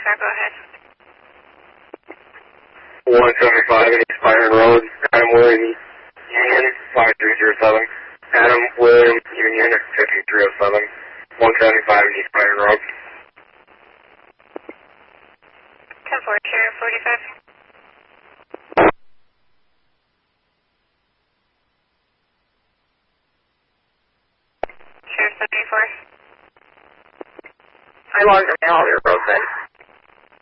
car, go ahead. 175 in East Byron Road, Adam William Union, 5307. Adam William Union, 5307. 175 in East Byron Road. 10-4, Sheriff 45. Sheriff 74. I logged them in all your roads then.